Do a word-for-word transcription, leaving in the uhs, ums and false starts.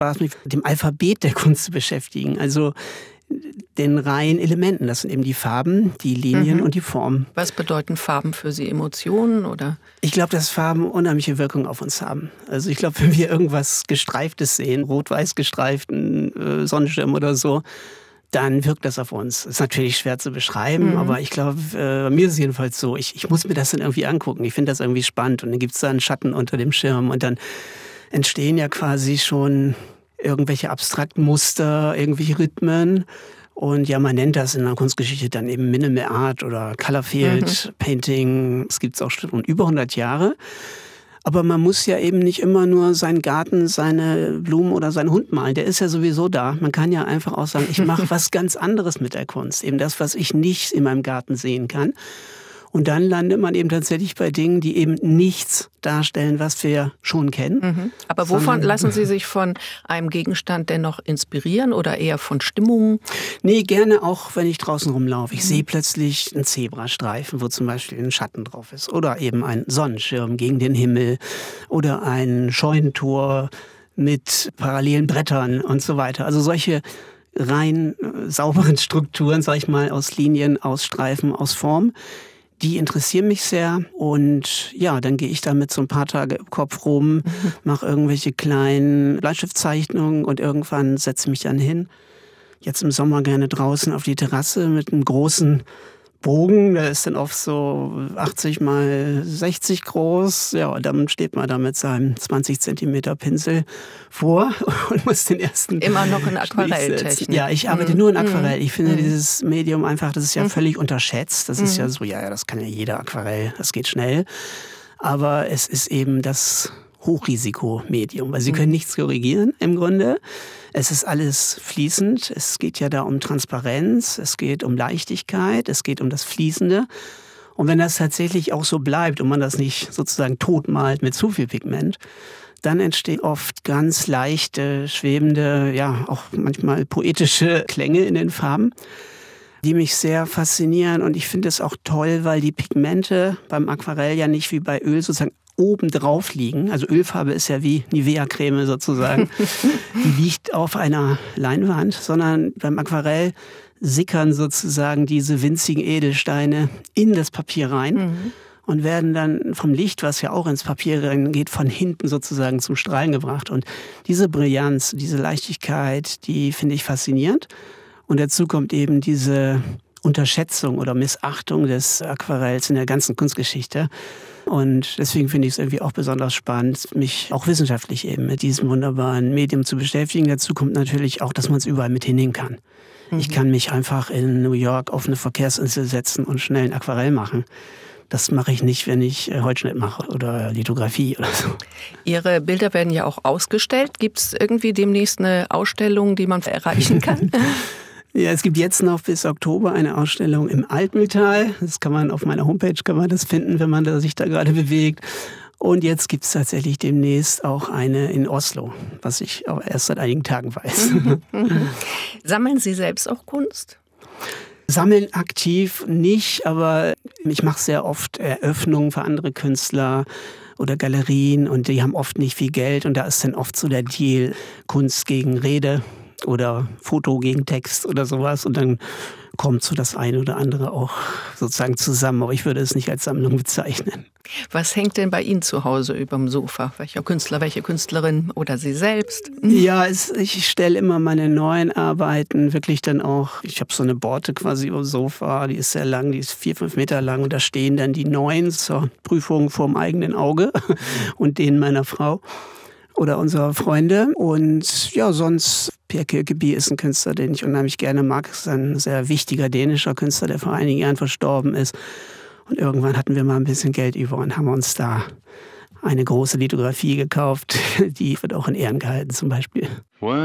Spaß, mich mit dem Alphabet der Kunst zu beschäftigen. Also den reinen Elementen. Das sind eben die Farben, die Linien mhm. und die Formen. Was bedeuten Farben für Sie? Emotionen oder? Ich glaube, dass Farben unheimliche Wirkung auf uns haben. Also ich glaube, wenn wir irgendwas Gestreiftes sehen, rot-weiß gestreiften äh, Sonnenschirm oder so, dann wirkt das auf uns. Ist natürlich schwer zu beschreiben, mhm. aber ich glaube, äh, mir ist es jedenfalls so, ich, ich muss mir das dann irgendwie angucken. Ich finde das irgendwie spannend und dann gibt es da einen Schatten unter dem Schirm und dann entstehen ja quasi schon irgendwelche abstrakten Muster, irgendwelche Rhythmen. Und ja, man nennt das in der Kunstgeschichte dann eben Minimal Art oder Colorfield mhm. Painting. Es gibt es auch schon über hundert Jahre. Aber man muss ja eben nicht immer nur seinen Garten, seine Blumen oder seinen Hund malen. Der ist ja sowieso da. Man kann ja einfach auch sagen, ich mache was ganz anderes mit der Kunst. Eben das, was ich nicht in meinem Garten sehen kann. Und dann landet man eben tatsächlich bei Dingen, die eben nichts darstellen, was wir schon kennen. Mhm. Aber wovon Sondern, lassen Sie sich von einem Gegenstand dennoch inspirieren oder eher von Stimmungen? Nee, gerne auch, wenn ich draußen rumlaufe. Ich mhm. sehe plötzlich einen Zebrastreifen, wo zum Beispiel ein Schatten drauf ist. Oder eben ein Sonnenschirm gegen den Himmel. Oder ein Scheunentor mit parallelen Brettern und so weiter. Also solche rein äh, sauberen Strukturen, sag ich mal, aus Linien, aus Streifen, aus Form. Die interessieren mich sehr und ja, dann gehe ich damit so ein paar Tage im Kopf rum, mhm. mache irgendwelche kleinen Bleistiftzeichnungen und irgendwann setze mich dann hin. Jetzt im Sommer gerne draußen auf die Terrasse mit einem großen Bogen, der ist dann oft so achtzig mal sechzig groß. Ja, und dann steht man da mit seinem zwanzig Zentimeter Pinsel vor und muss den ersten... Immer noch in Aquarelltechnik. Ja, ich arbeite mm. nur in Aquarell. Ich finde mm. dieses Medium einfach, das ist ja mm. völlig unterschätzt. Das mm. ist ja so, ja, ja, das kann ja jeder Aquarell, das geht schnell. Aber es ist eben das Hochrisikomedium, weil Sie können nichts korrigieren im Grunde. Es ist alles fließend. Es geht ja da um Transparenz, es geht um Leichtigkeit, es geht um das Fließende. Und wenn das tatsächlich auch so bleibt und man das nicht sozusagen totmalt mit zu viel Pigment, dann entstehen oft ganz leichte, schwebende, ja auch manchmal poetische Klänge in den Farben, die mich sehr faszinieren. Und ich finde es auch toll, weil die Pigmente beim Aquarell ja nicht wie bei Öl sozusagen oben drauf liegen. Also Ölfarbe ist ja wie Nivea-Creme sozusagen. Die liegt auf einer Leinwand, sondern beim Aquarell sickern sozusagen diese winzigen Edelsteine in das Papier rein mhm. und werden dann vom Licht, was ja auch ins Papier reingeht, von hinten sozusagen zum Strahlen gebracht. Und diese Brillanz, diese Leichtigkeit, die finde ich faszinierend. Und dazu kommt eben diese Unterschätzung oder Missachtung des Aquarells in der ganzen Kunstgeschichte. Und deswegen finde ich es irgendwie auch besonders spannend, mich auch wissenschaftlich eben mit diesem wunderbaren Medium zu beschäftigen. Dazu kommt natürlich auch, dass man es überall mit hinnehmen kann. Mhm. Ich kann mich einfach in New York auf eine Verkehrsinsel setzen und schnell ein Aquarell machen. Das mache ich nicht, wenn ich Holzschnitt mache oder Lithografie oder so. Ihre Bilder werden ja auch ausgestellt. Gibt es irgendwie demnächst eine Ausstellung, die man erreichen kann? Ja, es gibt jetzt noch bis Oktober eine Ausstellung im Altmühltal. Das kann man auf meiner Homepage kann man das finden, wenn man da sich da gerade bewegt. Und jetzt gibt es tatsächlich demnächst auch eine in Oslo, was ich auch erst seit einigen Tagen weiß. Mhm, mhm. Sammeln Sie selbst auch Kunst? Sammeln aktiv nicht, aber ich mache sehr oft Eröffnungen für andere Künstler oder Galerien und die haben oft nicht viel Geld und da ist dann oft so der Deal Kunst gegen Rede oder Foto gegen Text oder sowas und dann kommt so das eine oder andere auch sozusagen zusammen, aber ich würde es nicht als Sammlung bezeichnen. Was hängt denn bei Ihnen zu Hause überm Sofa? Welcher Künstler, welche Künstlerin oder Sie selbst? Ja, es, ich stelle immer meine neuen Arbeiten wirklich dann auch, ich habe so eine Borte quasi über dem Sofa, die ist sehr lang, die ist vier, fünf Meter lang und da stehen dann die neuen zur Prüfung vorm eigenen Auge und denen meiner Frau oder unserer Freunde. Und ja, sonst, Per Kirkeby ist ein Künstler, den ich unheimlich gerne mag. Ist ein sehr wichtiger dänischer Künstler, der vor einigen Jahren verstorben ist. Und irgendwann hatten wir mal ein bisschen Geld über und haben uns da eine große Lithografie gekauft. Die wird auch in Ehren gehalten zum Beispiel.